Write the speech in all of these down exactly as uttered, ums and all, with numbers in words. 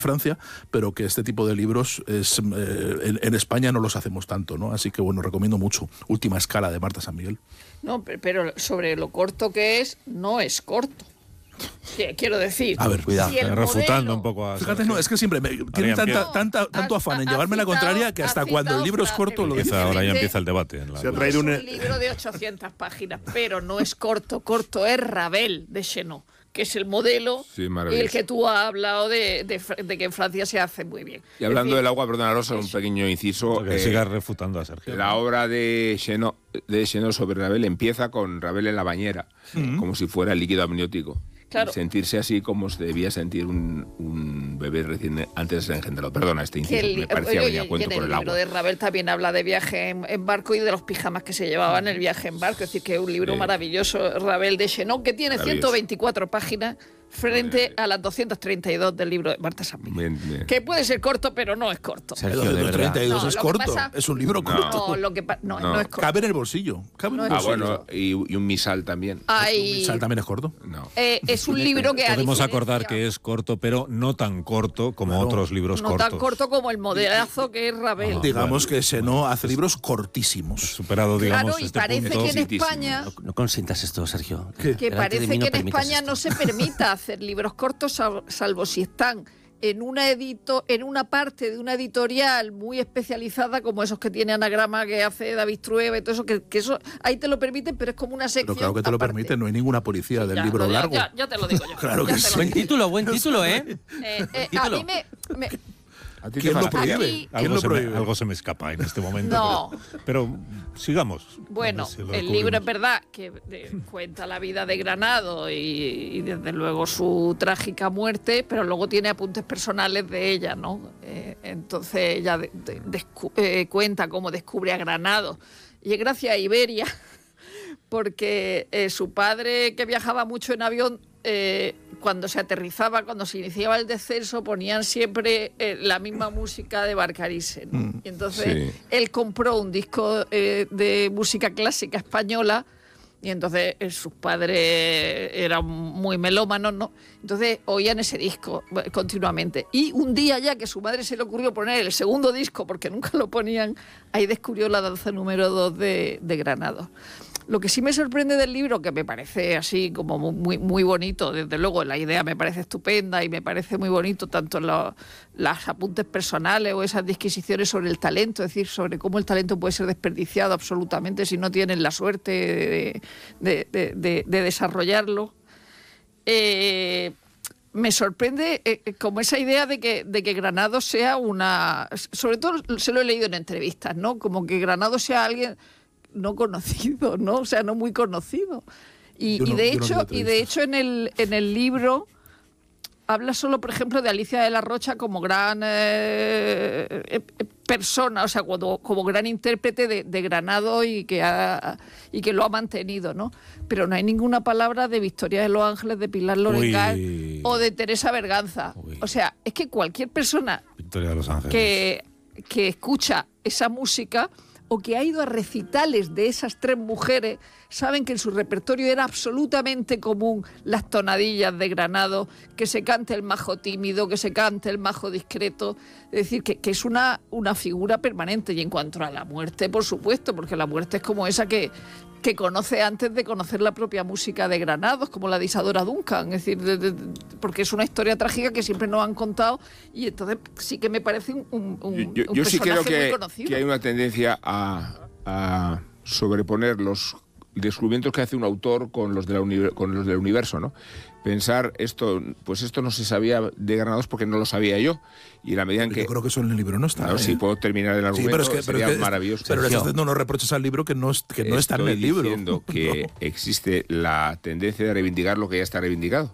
Francia, pero que este tipo de libros es, eh, en, en España no los hacemos tanto, ¿no? Así que bueno, recomiendo mucho Última Escala de Marta San Miguel. No, pero sobre lo corto que es, no es corto. Quiero decir, a ver, cuidado, si el refutando modelo, un poco a fíjate, no, es que siempre me, tienen tanta, no, tanta, tanto has, afán en has llevarme citado, la contraria que hasta cuando el libro es corto lo empieza, ahora ya empieza el debate. En la Se ha no traído es un... un libro de ochocientas páginas, pero no es corto, corto es Ravel de Chenot, que es el modelo Sí, y el que tú has hablado de, de, de que en Francia se hace muy bien. Y hablando es decir, del agua, perdona Rosa, un pequeño inciso. Que eh, sigas refutando a Sergio. La obra de Chenot, de Chenot sobre Ravel empieza con Ravel en la bañera, Mm. como si fuera el líquido amniótico. Claro. Y sentirse así como se debía sentir un, un bebé recién antes de ser engendrado. Perdona, este que inciso el, me parecía oye, venía a y cuento en por el el libro agua. de Ravel también habla de viaje en, en barco y de los pijamas que se llevaban en el viaje en barco. Es decir, que es un libro Sí. maravilloso, Ravel de Chenot, que tiene Maravilloso. ciento veinticuatro páginas frente a las doscientas treinta y dos del libro de Marta San Miguel. Bien, bien. Que puede ser corto, pero no es corto. Sergio, El de verdad. treinta y dos No, es lo que corto, pasa- es un libro corto. No, lo que pa- no, No. no es corto. Cabe en el bolsillo, cabe No en el es Ah, bolsillo. bueno, y, y un misal también. Hay, Sal también es corto. No. eh, es un libro que a Podemos diferencia- acordar que es corto, pero no tan corto como Claro. otros libros no cortos. tan corto como el modelazo que es Ravel. Ah, Digamos bueno. que Chenot hace libros cortísimos. Superado, digamos, Claro, y este parece punto. que en Exitísimo. España... No, no consientas esto, Sergio. ¿Qué? que Delante de parece mí no que en permitas España esto. no se permita hacer libros cortos, sal- salvo si están en una edito, en una parte de una editorial muy especializada, como esos que tiene Anagrama que hace David Trueba y todo eso, que, que eso ahí te lo permiten, pero es como una sección. Pero claro que te lo aparte. permiten, no hay ninguna policía del Ya, libro ya, largo. Ya, ya te lo digo yo. Claro ya que te lo sí. Buen digo yo. título, buen título, ¿eh? Eh, eh, a Título. mí me, me- ¿A ti te ¿Quién lo fastidia? prohíbe? Aquí- ¿Quién Algo lo se, me, prohíbe? algo se me escapa en este momento. No. Pero, pero sigamos. Bueno, A ver si lo el libro es descubrimos. verdad que de- cuenta la vida de Granado y, y desde luego su trágica muerte, pero luego tiene apuntes personales de ella, ¿no? Eh, entonces ella de- de- descu- eh, cuenta cómo descubre a Granado. Y es gracias a Iberia, porque eh, su padre, que viajaba mucho en avión, eh, cuando se aterrizaba, cuando se iniciaba el descenso, ponían siempre eh, la misma música de Barcarisse, ¿no? Mm. Y entonces Sí. él compró un disco eh, de música clásica española y entonces eh, sus padres eran muy melómanos, ¿no? Entonces oían ese disco eh, continuamente. Y un día ya que su madre se le ocurrió poner el segundo disco, porque nunca lo ponían, ahí descubrió la danza número dos de, de Granados. Lo que sí me sorprende del libro, que me parece así como muy, muy bonito, desde luego la idea me parece estupenda y me parece muy bonito tanto los las apuntes personales o esas disquisiciones sobre el talento, es decir, sobre cómo el talento puede ser desperdiciado absolutamente si no tienen la suerte de, de, de, de, de desarrollarlo. Eh, me sorprende eh, como esa idea de que, de que Granados sea una... Sobre todo se lo he leído en entrevistas, ¿no? Como que Granados sea alguien no conocido, ¿no? O sea, no muy conocido. Y, Yo no- y de yo no hecho, leo y de entrevistas. hecho en el, en el libro habla solo, por ejemplo, de Alicia de la Rocha como gran eh, eh, persona, o sea, como, como gran intérprete de, de Granado y que, ha, y que lo ha mantenido, ¿no? Pero no hay ninguna palabra de Victoria de los Ángeles, de Pilar Lorengán Uy. o de Teresa Berganza. Uy. O sea, es que cualquier persona Victoria de los Ángeles. que, que escucha esa música o que ha ido a recitales de esas tres mujeres, saben que en su repertorio era absolutamente común las tonadillas de Granado, que se cante el majo tímido, que se cante el majo discreto, es decir, que, que es una, una figura permanente. Y en cuanto a la muerte, por supuesto, porque la muerte es como esa que, que conoce antes de conocer la propia música de Granados, como la de Isadora Duncan, es decir, de, de, de, porque es una historia trágica que siempre nos han contado y entonces sí que me parece un, un, un, Yo, yo- un yo sí creo personaje muy que, conocido. que hay una tendencia a, a sobreponer los descubrimientos que hace un autor con los, de la uni- con los del universo, ¿no? Pensar esto, pues esto no se sabía de Granados porque no lo sabía yo. Y la medida en que... Yo creo que eso en el libro no está. Claro, ¿eh? si puedo terminar el Sí, argumento, pero es que, pero sería es que- maravilloso. Pero le estás haciendo unos reproches al libro que no, es- que no está en Estoy el libro. diciendo que No. existe la tendencia de reivindicar lo que ya está reivindicado.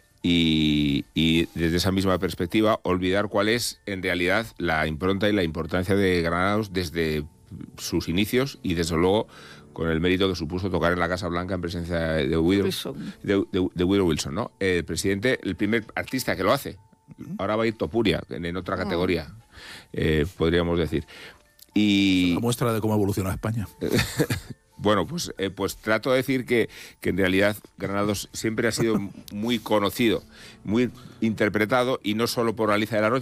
Y, y desde esa misma perspectiva, olvidar cuál es en realidad la impronta y la importancia de Granados desde sus inicios y desde luego con el mérito que supuso tocar en la Casa Blanca en presencia de Woodrow Wilson. de, de- de Woodrow Wilson, ¿no? El presidente, el primer artista que lo hace. Ahora va a ir Topuria, en, en otra categoría, eh, podríamos decir. Y La muestra de cómo evoluciona España. Bueno, pues, eh, pues trato de decir que, que en realidad Granados siempre ha sido muy conocido, muy interpretado, y no solo por Alicia de la Rocha,